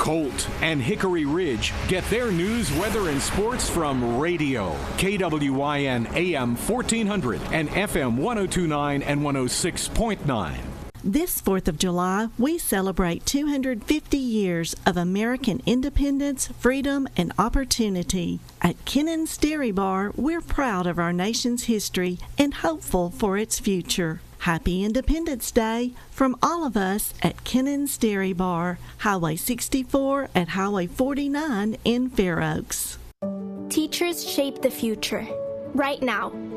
Colt, and Hickory Ridge get their news, weather, and sports from radio. KWYN AM 1400 and FM 1029 and 106.9. This 4th of July, we celebrate 250 years of American independence, freedom, and opportunity. At Kennon's Dairy Bar, we're proud of our nation's history and hopeful for its future. Happy Independence Day from all of us at Kennon's Dairy Bar, Highway 64 at Highway 49 in Fair Oaks. Teachers shape the future. Right now,